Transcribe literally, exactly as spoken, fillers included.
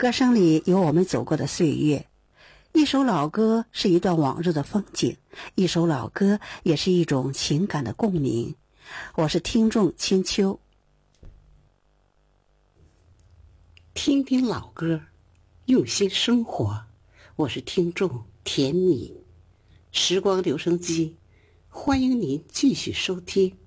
歌声里有我们走过的岁月，一首老歌是一段往日的风景，一首老歌也是一种情感的共鸣。我是听众青秋。 听听老歌，用心生活。我是听众田米。时光留声机，欢迎您继续收听。